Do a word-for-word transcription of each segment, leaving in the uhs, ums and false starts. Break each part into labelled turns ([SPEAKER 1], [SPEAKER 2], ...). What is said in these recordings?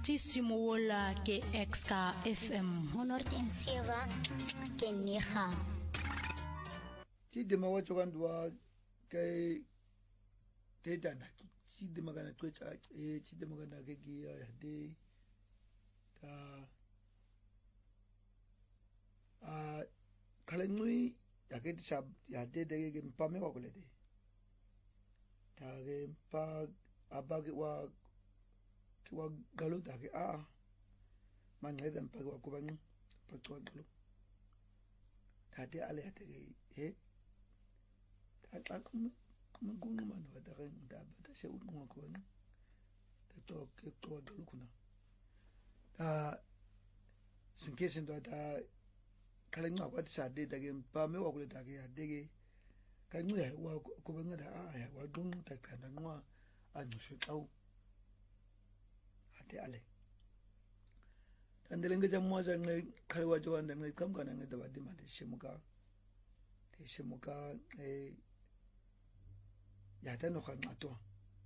[SPEAKER 1] Stisimo wola ke X K F M
[SPEAKER 2] honderd zeven ke negen.
[SPEAKER 3] Ti de mawa chokandwa kai te dana ti de magana twecha e ti de magana ke ki ya de ta a kalengui ya ke sab ya de de ke mpame wa kole de ta ke mpa abage wa ki wa galo da ke a man le dan pa wa ko ban pa to galo ta de ale ta ke he ta kum kum kum man wa da ren da ba ta se u ko ko ni ta to ke to galo kuna ta sin ke sin do ta kalengwa kwa sa de da ke pa me wa ko da ke ya de ke ka nyu ya wa ko ban da a ya wa dung ta ka na nwa a nyu se tau ate ale tandelenge jamwa jangai khalwa jowan dangai kam kana ngai da badi ma de shimuka de shimuka e ya ta no khan atwa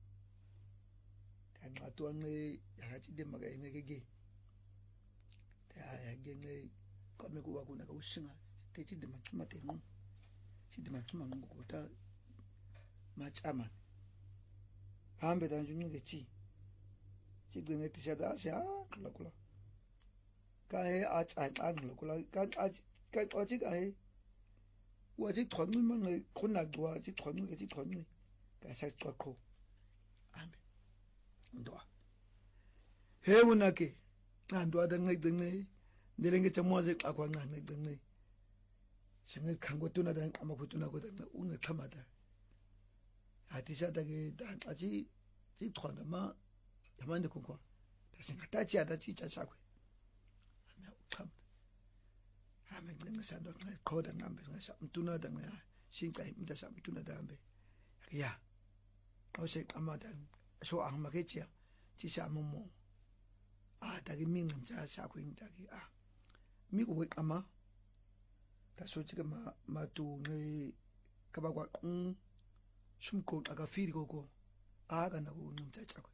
[SPEAKER 3] ta atwa ngai ya ha ti de maga ngai ke ge ta ya ge ngai ka me ku wa ku na ka usinga te ti de ma tsuma te no ti de ma tsuma ngo ko ta ma chama ambe dan junyu ke chi chi de ne ti sa da sa kula kula ka he a cha a kula kula ka a ka o chi ka he wa chi thon nu ma ngai khon na dwa chi thon nu ke chi thon nu ka sa twa ko ambe ndo he una ke ando da ngai de ngai de lenge cha mo ze a kwa ngai de ngai singa kango tu na da ama ku tu na ko da u ngai khama da ati sa da ke da a chi chi thon da ma 야만데 공고 다시 갔다지 하다지 자사고 하면 참 하면 내가 산도 거다 남배 가서 뚜나다 나 신가 힘다 삼 뚜나다 남배 야 어제 아마다 소 악마겠지야 지사모모 아 다기 민남 자사고 인다기 아 미국 아마 다 솔직히 마 마도 네 가바과 음 숨고 아가 피리고고 아가 나고 놈 자자고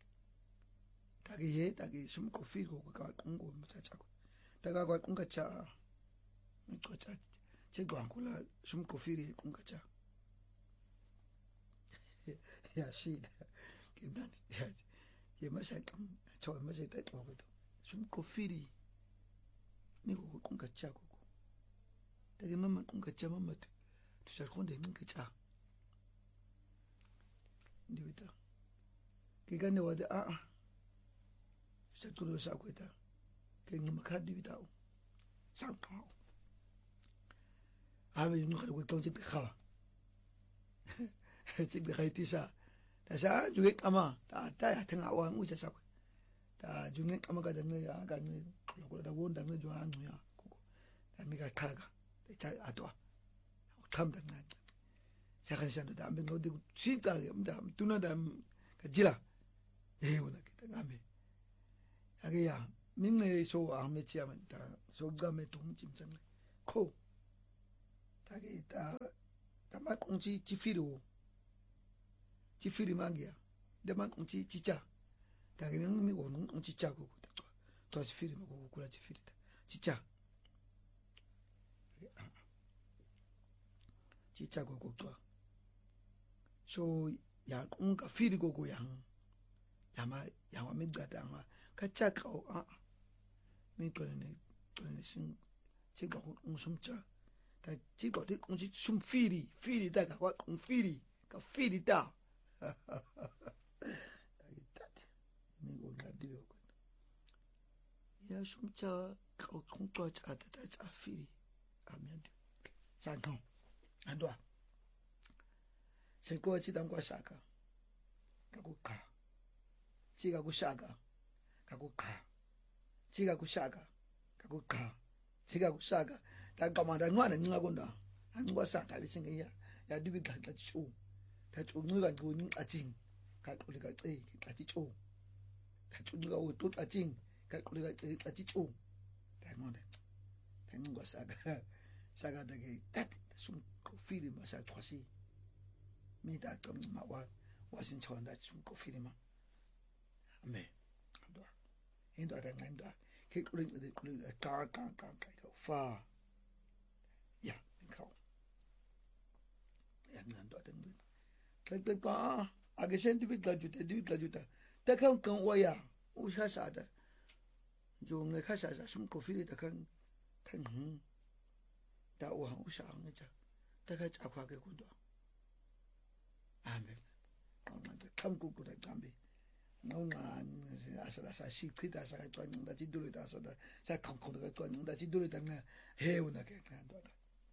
[SPEAKER 3] 다기 해 다기 숨고 피고 가 공고 못자고 다가 과 공가차 못자 제거 안고라 숨고 피리 공가차 야시 긴다니 야 마사 저 마사 때 먹어도 숨고 피리 미고 공가차 고고 다기 mamma 공가차 mamma 투자 건데 공가차 디비타 기간에 와데 아 sa tulo sa kweta ke ni makadi bitao sa tao ave ni khalo ko jik khawa jik de khaiti sa ta sa juge kama ta ta ya tanga wa ngu sa kwa ta juge kama ga dan ya ga ni ko da won dan jo an ya ko ko ta mi ga khaga ta cha atwa tham dan na sa khan san da ambe ngodi si ta da tuna da ka jila e wona ke ta ngame 아기야 민내 소 아메치야만 다 소감에 동침장 코 다기 다 다만 공지 지피로 지피리 망이야 대만 공지 지자 다기 민미 오는 공지 짜고 또 지피리 먹고 그라 지피리다 지자 지자고 고또 소야 공가 피리고 고양 야마 야마 민가다마 katsaka o a mi tole ne tole ne sin chiga un sumcha ta chigo de un sum firi firi da ka un firi ka firi da ai tat mi go la di ko ya sumcha ka un to cha ta ta firi amiando santo ando se ko chi dan kwa saka ka ko ka chiga ku saka kakuka chiga kushaka kakuka chiga kushaka ta kamanda nwana ngingakonda angwa saka lisingiya ya dibi ga ta chu ta chu ngiga ngoni ating ka quli ka ce ka ti chu ka chu ngiga o to ating ka quli ka ce ka ti chu ta ngone ta ngwa saka saka ta ke tat sum ko fili ma sa trosi mi da kam ma wa wa sin chonda sum ko fili ma ame ndo into ada nganda ke kuling de kuling ka ka ka ka fa ya kau ya ngando ada ngi tek tek ka age senti bit la juta di la juta ta kan kan waya u sha sha da jo nge kha sha sha sum ko fi ta kan kan hu da u han u sha nge cha ta ka cha kwa ke kun do amen kam ku ku da gambe nonga asala sa sikrita sa ka nda ti dole da sa da sa kan ko da to nda ti dole da na he una ke kan do da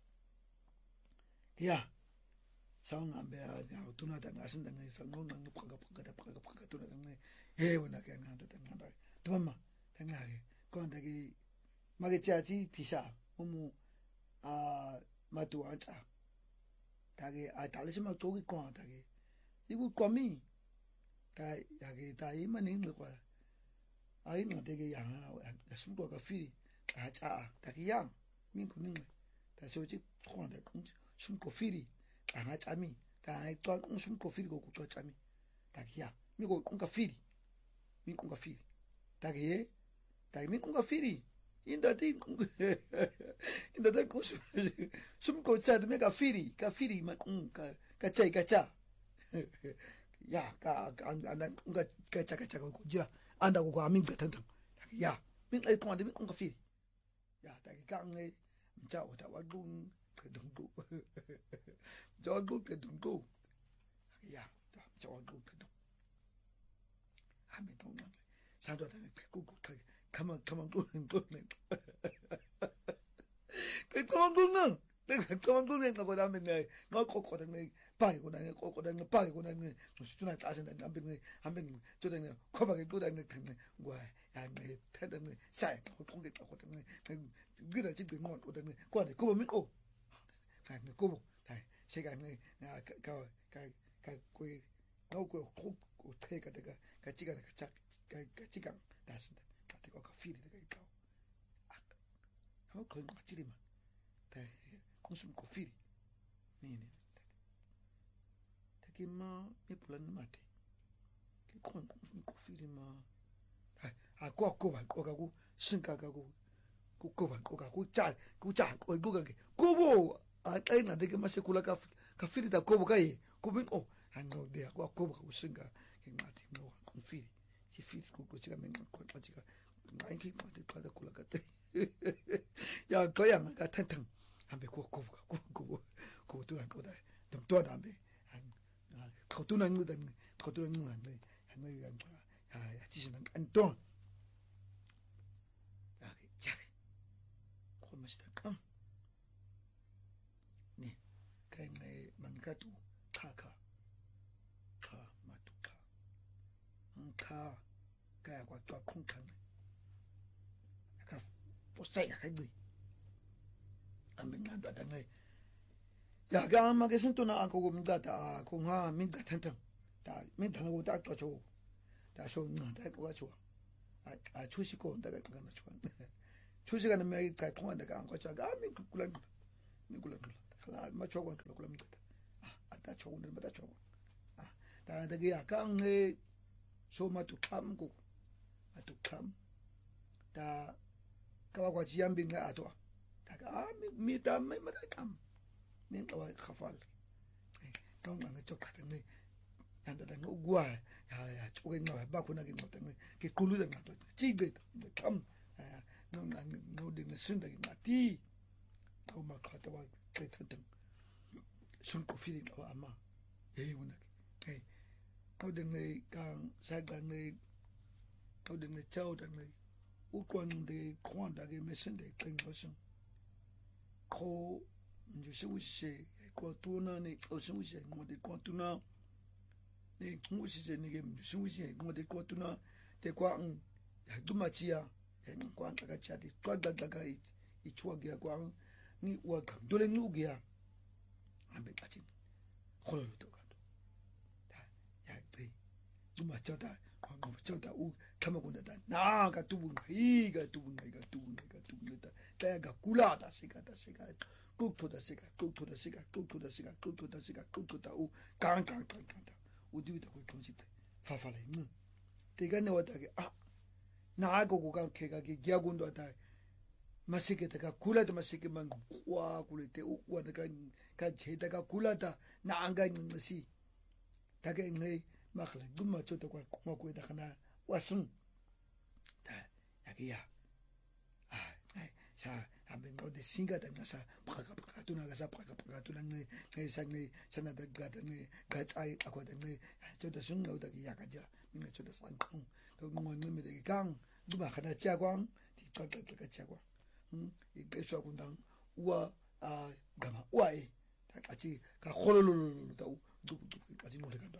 [SPEAKER 3] ya saung ambe a tuna da nga sin da nga sa nonga nga pa pa da pa pa ka tuna da nga he una ke kan do da nga da to ma da nga ke ko da ki ma ke cha ti ti sa mu a ma tu a cha da ke a da le ma to ki ko da ke 이거 꼬미 다 야게 다 이만인 거 봐. 아이 너 되게 양아 숨도가 피 아자 다기 양 민구는 다 소지 초한다 숨고 피리 아 짜미 다 또 숨고 피리고 또 짜미 다기 야 미고 공가 피리 민공가 피리 다기 다 민공가 피리 인다디 인다다 고스 숨고 짜도 메가 피리 가 피리 만가 가짜 가짜 ya ka anda nga kacha kacha ko jira anda ko amin ka tantam ya min ai ko anda min ko fi ya ta ka ngai mcha o ta wa dun ke dun do jo do ke dun do ya ta mcha o do ke dun amin ton ngai sa do ta ku ku ka kama kama do do ne ke kama do na 내가 그만 그러는 거 다음에 너 꼬꼬다네 빠이고나네 꼬꼬다네 빠이고나네 수준을 따진다 한병 한병 저다네 코박에 도다네 그네 와 야네 태다네 사이 통게 꼬꼬다네 그다 지금 뭐 꼬다네 꼬네 꼬 믿고 가네 꼬 다 시간에 가가가 꼬이 너고 코 태가 내가 같이가 같이 같이가 다신다 같이가 가 필이 내가 있고 아 한 그런 거 같지리만 다 kusum ko firi nini taki ma me pulan mate ki kon kusum ko firi ma a ko ko ba ko ga ku shinka ga ku ku ko ba ko ga ku cha ku cha ko bu ga ko bo a kai na de ma se kula ka ka firi da ko bo kai ko bin o han no de ko ko ba ku shinka ki ma ti no ko firi ci firi ko ko ci ga men ko ko ci ga ngai ki ma de pa da kula ka te ya ko ya ga tan tan 한배 고고가 고고 고도한 거다 좀 도와담배 한 거도는 거다 거도는 거다 한번 야 지시는 안동 야 자리 고마시다 네 그네 만가도 카카 카 마투카 카 가야과 또 콩칸 카 포스타야 하기 amingan da ngai ya ga ma ke sin to na ko min da ta ko ha min da tan tan da min da ko da to cho da so na da ko ga cho a a chu shi ko da ga na cho chu shi ga na me ka ko da ga ko cha ga min ku kulan min kulan la ma cho ko ko min da a da cho ne ma da cho a da da ga ka ngai so ma tu kam ko ma tu kam da ka wa ji yam bin ga a to 아, 미다 미다 감. 민가 와 카팔. 동 안 쪽 같은데. 난다 너 구아. 야야 쪽에 너 바꾸나기 못 때문에 그 굴루다 나도. 찌게 감. 너는 너는 신다기 나티. 엄마 갔다 와. 그랬던. 숨고 필이 와 아마. 예이 오나기. 에이. 너는 강 사간네. 너는 차오다네. 우권데 공한다게 메신데 된 것은 ko njushi wushi ko tuna ni oshi wushi ngode ko tuna ni wushi se ni ge njushi wushi ngode ko tuna te kwa n dumachia ya kwa ntaka chati kwa dadaga ichwa ge kwa ni waka dole nuge ya ambe pachin kholo to ka ta ya te dumachia ta kwa ngomachia ta u kama kunda ta na ka tubunga i ga tubunga ga tubunga ga tubunga ga kulada siga da siga kuto da siga kuto da siga kuto da siga kuto da siga kuto da u kan kan kan kan da u di da ko konsit fa fa le no te ga ne wata ke ah 나고 고가 개가게 기하군도 하다 마시게다가 굴라다 마시게만 와 굴때 우와다가 가 제다가 굴라다 나안가 있는 것이 다게 네 막래 dum마 쳐도가 고마고에다 하나 왔음 다 야기야 아 자 한번 어디 신가다 가서 파가 파가 두나가서 파가 파가 두나네 회상네 산나다 가다네 가짜이 아고다네 저도 순가다기 야가자 민가 저도 산콩 또 뭐는 되게 강 누가 하나 짜광 뒤쪽에 짜광 음 이게 쇼군당 우와 아 가마 우아이 다 같이 가 호로로로 다 두두두 같이 노래 간다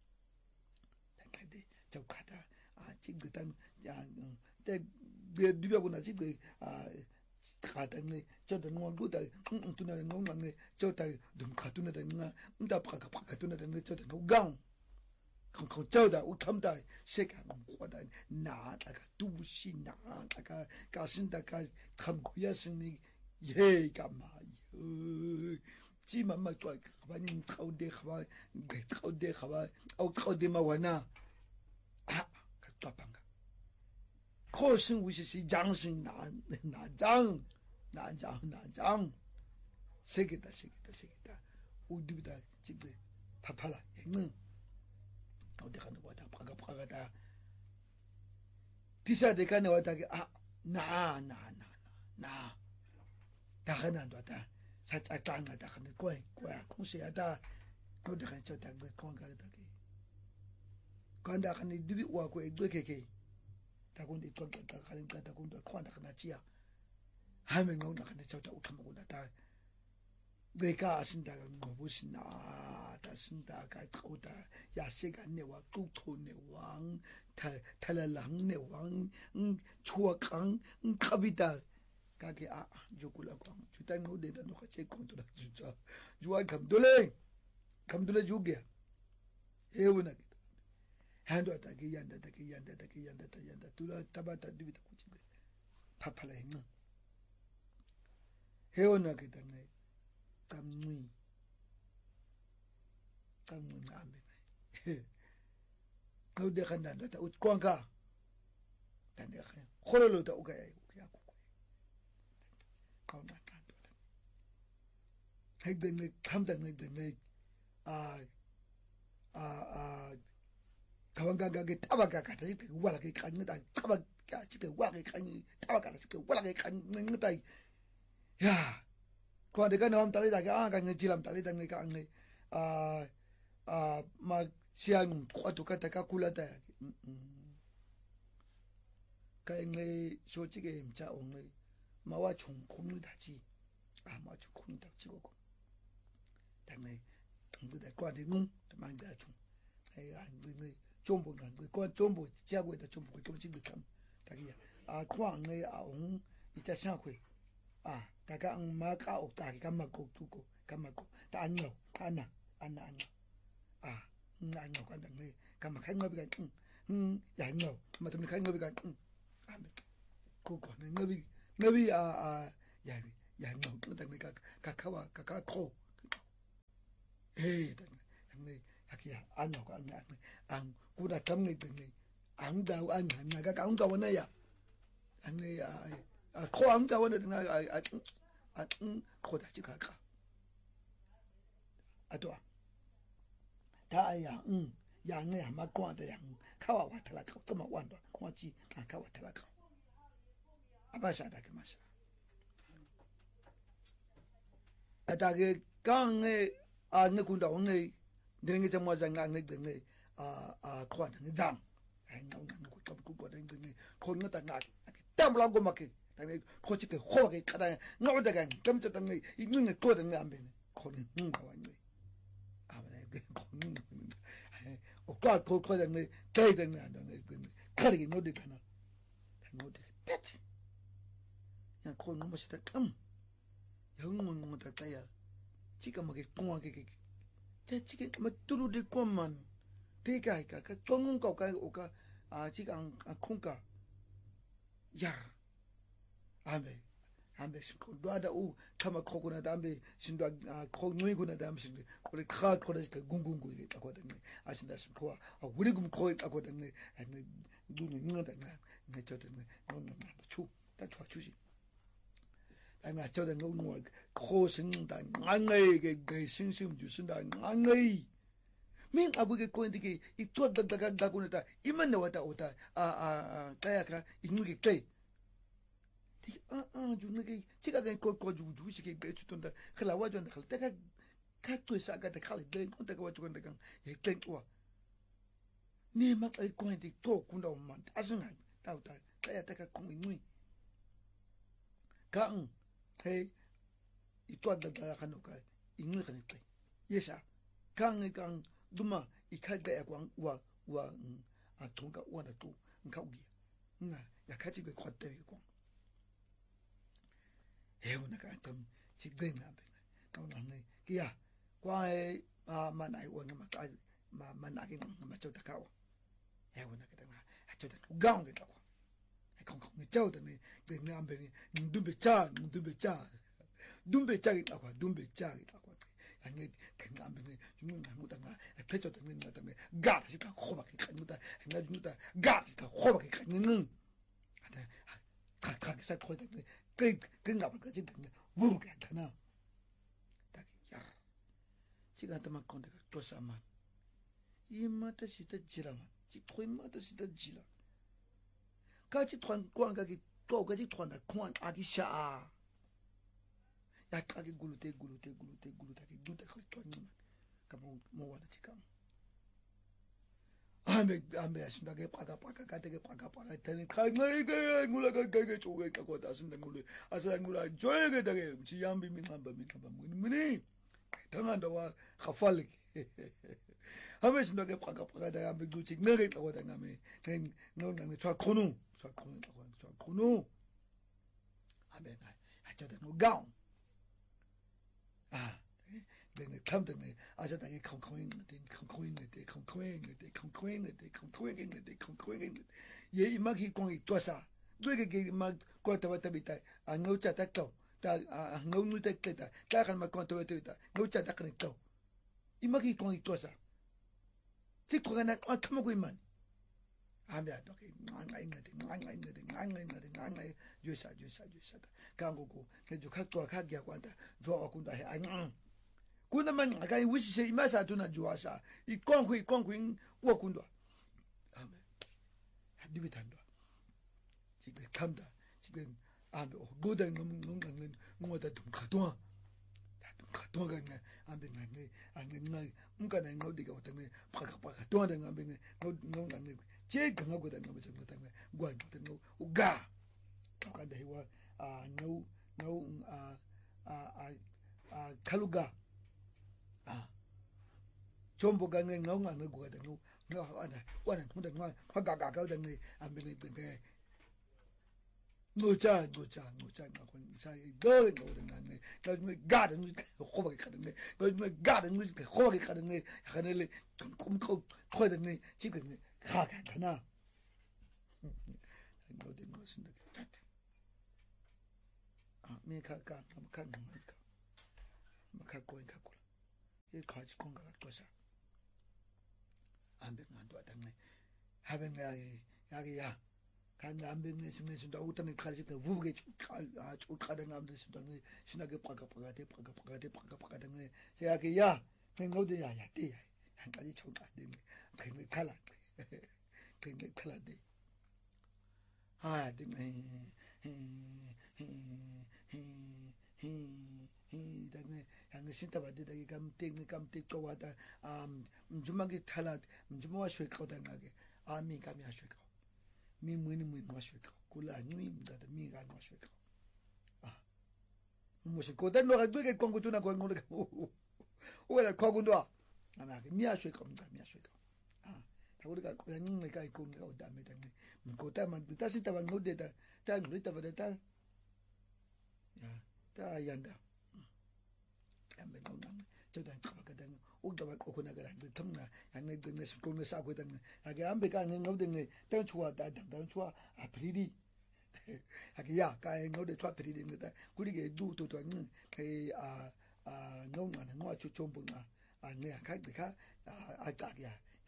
[SPEAKER 3] 근데 저 가다 아 지금단 야때 누비하고 나지 그아 가다네 저도 농구다 응응투나는 농망네 저다 좀 가투나다 나 음다 파가 파가투나다 저도 농강 강 저다 우탐다 세가 농구다 나다가 두시 나다가 가신다가 참고야스니 예가 마이 지만마 또 가만히 가운데 가봐 가운데 가봐 어 가운데만 와나 아 가빠방가 코신 우시시 장신 난 나장 나장 나장 세계다 세계다 세계다 우디비다 지금 파팔라 응 어디 가는 거다 파가 파가다 디사데 가는 거다 아나 나 나 나 다가난 거다 살짝 땅가다 가는 거야 거야 공시야다 어디 가는 저다 그 공가다 간다 가는 디비 와고 에게게 다군데 또 가는 가다 군도 콘다 가나지야 하면 나오나 가는 저다 우타먹고나 다 내가 아신다가 뭐 보시나 다 신다가 거다 야세가 내와 뚝토네 왕 탈탈랄랑 내왕 추악강 카비다 가게 아 조kul라고 주단 노데다 너 같이 컨트롤 주자 주한 감돌래 감돌래 주게 해오나 한도 아다게 yan다다게 yan다다게 yan다다 yan다 둘아 타바타 디비다 kuchinde 파팔라 행나 해오나게 당네 감누이 감누이 암베네 그데 간다다 웃광가 단데 가 호로로다 오가야 오야 고고 가운데 간다 핵데네 감다네 데네 아아아 가방가게 따바가가다 이렇게 와라게 간다 따바가 지게 와게 간 따바가다 지게 와라게 간다 야 과대가 나옴 달리다가 아 간네 지람 달리다네 간네 아아막 시안 과도가다가 굴라다 가잉네 솔직히 임자 오늘 마와 총 콩이다지 아마 총 콩이다 찍고 당내 당부될 과대는 만자 총 해야 안네 좀보는 그 좀보 지하고에다 좀보 그 지금 참 다기야 아 광에 아옹 이자 생각해 아 다가 엄마가 없다기 감마고 두고 감마고 다 안녕 안나 안나 안나 아 안녕 간다네 감마 간거비가 음 야녀 맞으면 간거비가 음 아멘 그거는 너비 너비 아아 야비 야녀 그다음에 가카와 가카코 에이 당내 하기야 안나고 안나 안 구다 담네 되네 안다 안나 나가 강다 원나야 안네 아 코안다 원나 아아 아 코다지 가까 아도아 다야 응 양네 아마 꼬한다 양 카와 와탈라 카토마 완다 꼬지 아 카와 탈라 카 아바샤다 그 마샤 아다게 강에 아 느군다 오늘 내게 좀 맞아 강에 되네 아아 코한다 장 아이 나오는 거 잡고 거든 되네 코는 나 땀라고 막게 당에 코치게 호하게 가다 나오다가 점점 당에 이눈에 거든 안 되네 코는 응 나왔네 아마네 그 코는 오까 코코는 대대는 안 되네 가리기 노디 가나 노디 됐지 야 코는 뭐시다 음 영문 뭐다 까야 지가 막게 꽁하게 제 지게 뭐 뚜루들 것만 대가 그 쫑은 거가 오까 아 지가 안 콩가 야 아메 아메 신고 놔다 우 타마 코고나 담베 신도 아 코누이고나 담 신도 그래 카 코르스 그 궁궁구 있다고 하더니 아신다 신고 아 우리 금 코 있다고 하더니 아니 눈이 눈다 nge choden no no chu ta chwa chuji ana choden no no ko sing da ngai ge ge sing sim ju sin da ngai min abuge ko ndike I to da da da ko ta iman da wata wata a a kaya kra inuge kai ah ah ju nge chiga ga ko ko ju ju shi ke ge tutonda khala wa jon da khala ta ka to sa ga da khala de ko ta ka wa chu da kan ye klen wa ni ma ka ko ndi to ku nda man asunga ta ta kaya ta ka ko nui ka un hey I to da da ka no ka inu ka ni kai yesa kan kan duma I ka ga ya kwang wa wa a tonga wa da to nka ugi nga ya ka ti be ko ta ko hewo na ka tam chi den na be ka na ne kia kwa e ma ma nai wa ma ka ma ma na ki ma chau ta ka wa hewo na ka da na ha chau ta ga nge ta kwa e kong kong chau ta ne de na be ni du be cha du be cha du be cha ki ta kwa du be cha ki ta kwa 아니 그냥 안 되네 주는 안 못한가 패쳐 되는 거 때문에 가르치다 호박이 간다 내가 준다 가르치다 호박이 간는 하다 각각 살 거야 되네 그 그가 볼 거지 되네 뭐게 되나 딱야 지가 한테만 건데가 또 싸만 이마다 시다 지라만 지 토이마다 시다 지라 같이 돈 광가기 또 같이 돈을 권 아기 샤 ya kage gulute gulute gulute gulute ke duta ko to nyima kamo mo wala chika ame ame asinda ke paka paka kate ke paka paka tani khangai ke ngula ka ke choge ka ko da asinda ngule asa ngula joye ke dage chi yambi min ngamba min ngamba mun mini tanganda wa khafal ame asinda ke paka paka da ambe du chi ngere ka ko da ngame ken no ngame chwa khonu chwa khonu ka ko chwa khonu ame na acha da no gaun 아, 내가 감당해. 아자당에 콩콩인데 콩콩인데 콩콩인데 콩콩인데 콩콩인데 콩콩인데 얘 이마기 공이 또사. 너에게 막 거다 왔다 비다. 안 놓자 딱도. 다안 놓는 때다. 다간 막 건도 왔다. 놓자 딱는 또. 이마기 공이 또사. 지코가 나 어떻게 있만. 아미야 너게 앙앙인데 앙앙인데 앙앙인데 앙앙 주사 주사 주사다. 강고고 계속 각도와 각기하고 한다. 좋아군다 해. 아니. 군나만 아가이 위시세 이마사 두나 좋아사. 이 꽝퀴 꽝퀴 워군다. 아멘. 디비탄다. 지금 감다. 지금 아메 고단 너무 너무 뭐다 좀 가도아. 다좀 가도아 가네. 아메 나네. 아메 나 뭔가는 어디가 어떤데 파카파카 도아는 아메 너 너는 제일 강하고 다는 거 정도 때문에 관도 너 우가 아까도 해와 아노노아아아 칼루가 아 좀보가 내 너무 안 하고 가다 너 너하나 와는 근데 뭐 화가가가 되네 안 되네 근데 노자 노자 노자 나고 사이 너 너는 나네 너 가든 호박이 가든네 너 가든 호박이 가든네 하늘에 좀 꿈꿔 커야 되네 지금 가가 되나 너된 것은 아 메카가 칸 메카 메카 코인 카콜 이 가지 건가 것아 안 되면 안 도와다네 하면 야기 야기야 간 남백네 신내신다 우탄에 가지 그 부부게 아 쫓가는 남들 신다네 신나게 빠가빠가 돼 빠가빠가 돼 빠가빠가 되네 제야기야 뱅고도 야야 돼 한 가지 쳐가 되네 뱅이 칼라 뱅이 칼라데 아 되네 히 다네 양 신다 받다기 감땡 감땡 쪼와다 아 주막이 탈라 주모와 쉐거다 나게 아미 감이 하쉐거 미 무니 무니 마쉐거 콜라 누임다 미가 마쉐거 아 무슨 거다 너가 되게 광고도나 광고를 오라 광고도 아마게 미하쉐거 미하쉐거 아 우리가 그냥 내가 있고 내가 어디에 다니 거다만 다시 타방 노데다 다 노데다 버다 야 다얀다 ambe no nang jodan kabakadan ugdawa kokunagara tumna yanne dinne sukune sakwedan age ambe ka ngawden tan chuwa da dan chuwa apridi age ya ka ngawde chuwa apridi ngata kurige du to to ng ke a a ngawna ngwa chu chombunga a ne ka ka a ta ya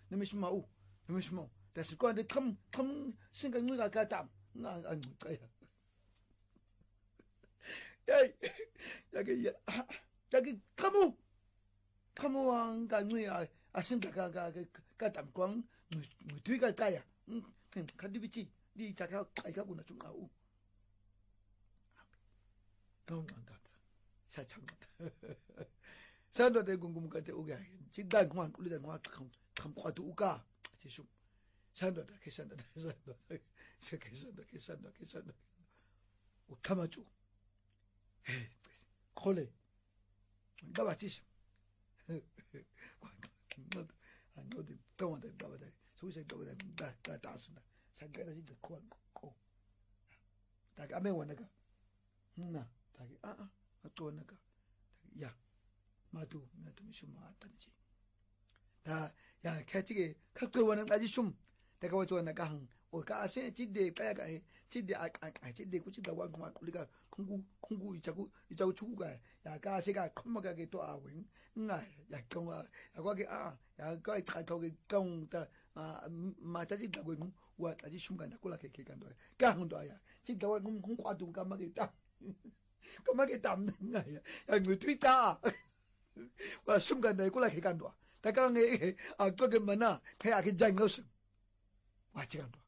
[SPEAKER 3] 내미시마우 내미시마우 다시 거한테 탐탐 생각 누가 가담 나안 거야 야 여기 여기 카모 카모왕 가누야 아신다가가 가담 광 무뒤가 까야 응 가디비치 니 자가 가이가구나 좀 나오 건강하다 사창하다 산도대 궁금한데 오게 진단 그만 꿀리다 그만 감과도 우가 지금 산도다 계산다 산도 계산다 계산다 계산다 오 타마주 에 콜레 나 맞지시 안 너도 동안다 나와다 소리색 나와다 다 다스나 상가라 진짜 코안 코 다가 아메 원나가 나 다기 아아 또 원나가 야 마두 나도 미슈마 왔단지 다야 캐치게 각도 원은 까지 춤 내가 와 좋아나 강 오가 아세 지데 까야가 지데 아아 지데 꾸지다 왕마 우리가 공구 공구 이자고 이자고 추구가 야 가세가 컴마가게 또 아윈 나 약경아 야과게 아야 까이 탈거게 깡다 아 마타지다고 와 아지 춤간다 꼴라게 개간도 강도 아야 지다 왕 공과도 까마게 딱 까마게 담는 거야 야 무트이다 와 숨간다 꼴라게 간도 다강에 아 그게 만나 배하게 장거스 와치간도